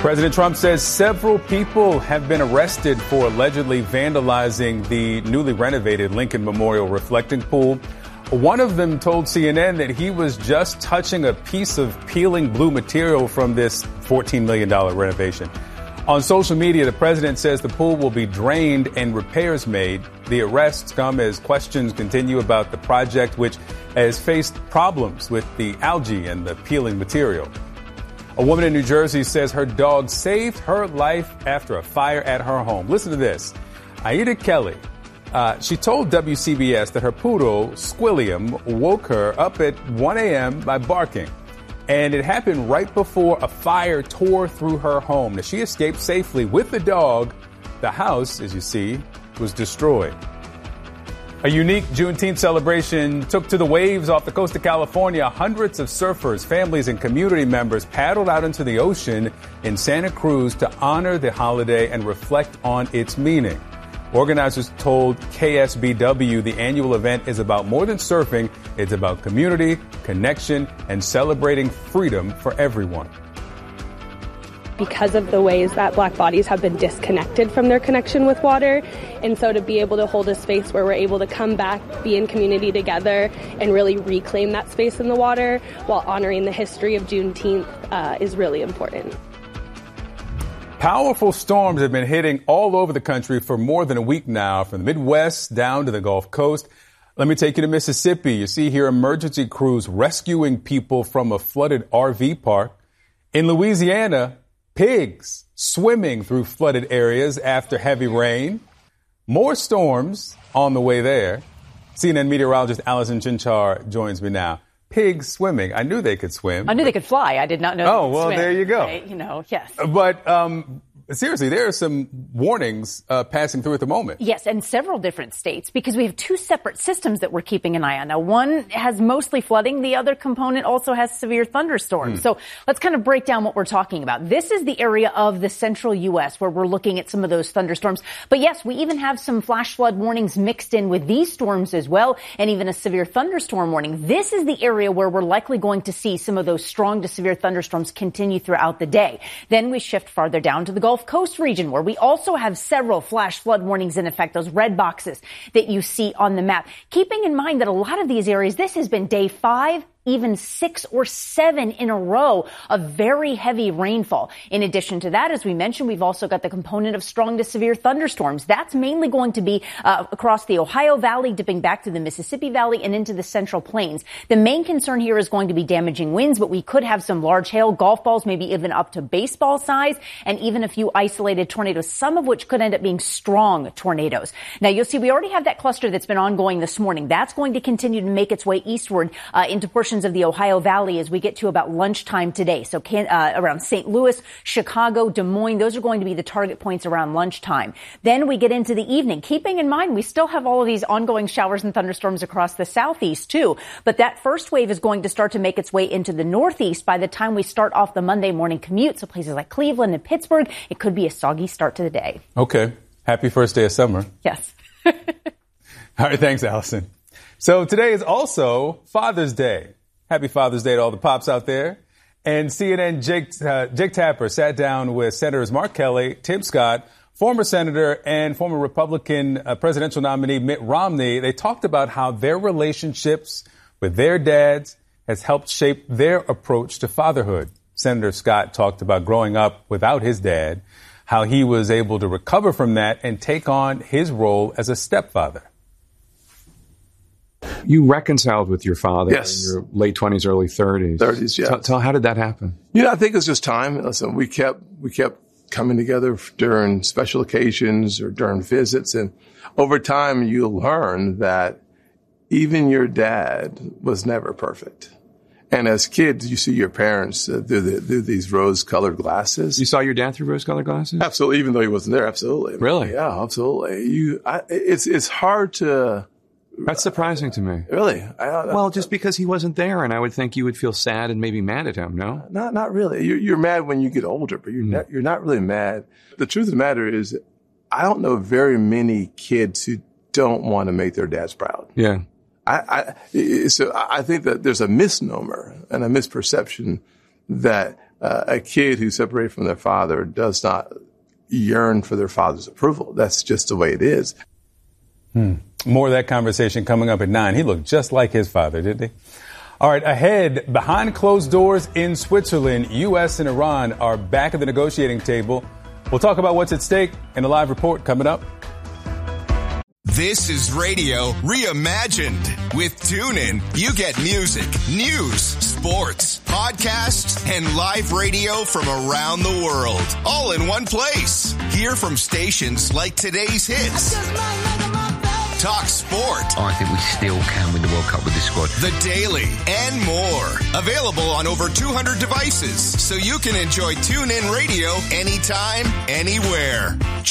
President Trump says several people have been arrested for allegedly vandalizing the newly renovated Lincoln Memorial reflecting pool. One of them told CNN that he was just touching a piece of peeling blue material from this $14 million renovation. On social media, the president says the pool will be drained and repairs made. The arrests come as questions continue about the project, which has faced problems with the algae and the peeling material. A woman in New Jersey says her dog saved her life after a fire at her home. Listen to this. Aida Kelly, she told WCBS that her poodle, Squilliam, woke her up at 1 a.m. by barking. And it happened right before a fire tore through her home. Now, she escaped safely with the dog. The house, as you see, was destroyed. A unique Juneteenth celebration took to the waves off the coast of California. Hundreds of surfers, families, and community members paddled out into the ocean in Santa Cruz to honor the holiday and reflect on its meaning. Organizers told KSBW the annual event is about more than surfing. It's about community, connection, and celebrating freedom for everyone. Because of the ways that Black bodies have been disconnected from their connection with water. And so to be able to hold a space where we're able to come back, be in community together, and really reclaim that space in the water while honoring the history of Juneteenth is really important. Powerful storms have been hitting all over the country for more than a week now, from the Midwest down to the Gulf Coast. Let me take you to Mississippi. You see here emergency crews rescuing people from a flooded RV park. In Louisiana, pigs swimming through flooded areas after heavy rain. More storms on the way there. CNN meteorologist Allison Chinchar joins me now. Pigs swimming. I knew they could swim. I knew they could fly. I did not know they could well, swim. There you go. Right? Yes. But seriously, there are some warnings passing through at the moment. Yes, and several different states, because we have two separate systems that we're keeping an eye on. Now, one has mostly flooding. The other component also has severe thunderstorms. So let's kind of break down what we're talking about. This is the area of the central U.S. where we're looking at some of those thunderstorms. But yes, we even have some flash flood warnings mixed in with these storms as well, and even a severe thunderstorm warning. This is the area where we're likely going to see some of those strong to severe thunderstorms continue throughout the day. Then we shift farther down to the Gulf Coast region, where we also have several flash flood warnings in effect, those red boxes that you see on the map. Keeping in mind that a lot of these areas, this has been day 5, even 6 or 7 in a row of very heavy rainfall. In addition to that, as we mentioned, we've also got the component of strong to severe thunderstorms. That's mainly going to be across the Ohio Valley, dipping back to the Mississippi Valley and into the Central Plains. The main concern here is going to be damaging winds, but we could have some large hail, golf balls, maybe even up to baseball size, and even a few isolated tornadoes, some of which could end up being strong tornadoes. Now, you'll see we already have that cluster that's been ongoing this morning. That's going to continue to make its way eastward into portions of the Ohio Valley as we get to about lunchtime today. So around St. Louis, Chicago, Des Moines, those are going to be the target points around lunchtime. Then we get into the evening, keeping in mind we still have all of these ongoing showers and thunderstorms across the southeast too. But that first wave is going to start to make its way into the northeast by the time we start off the Monday morning commute. So places like Cleveland and Pittsburgh, it could be a soggy start to the day. Okay. Happy first day of summer. Yes. All right. Thanks, Allison. So today is also Father's Day. Happy Father's Day to all the pops out there. And CNN Jake Tapper sat down with Senators Mark Kelly, Tim Scott, former senator and former Republican presidential nominee Mitt Romney. They talked about how their relationships with their dads has helped shape their approach to fatherhood. Senator Scott talked about growing up without his dad, how he was able to recover from that and take on his role as a stepfather. You reconciled with your father yes. in your late 20s, early 30s. 30s, yeah. Tell how did that happen? I think it's just time. Listen, we kept coming together during special occasions or during visits, and over time you learn that even your dad was never perfect. And as kids, you see your parents through these rose-colored glasses. You saw your dad through rose-colored glasses? Absolutely, even though he wasn't there. Absolutely. Really? Yeah, absolutely. It's hard to. That's surprising to me. Really? Well, just because he wasn't there, and I would think you would feel sad and maybe mad at him, no? Not really. You're mad when you get older, but you're not really mad. The truth of the matter is, I don't know very many kids who don't want to make their dads proud. Yeah. So I think that there's a misnomer and a misperception that a kid who's separated from their father does not yearn for their father's approval. That's just the way it is. More of that conversation coming up at 9. He looked just like his father, didn't he? All right, ahead, behind closed doors in Switzerland, U.S. and Iran are back at the negotiating table. We'll talk about what's at stake in a live report coming up. This is radio reimagined. With TuneIn, you get music, news, sports, podcasts, and live radio from around the world, all in one place. Hear from stations like today's hits. Talk sport. I think we still can win the World Cup with this squad. The Daily and more. Available on over 200 devices, so you can enjoy TuneIn Radio anytime, anywhere.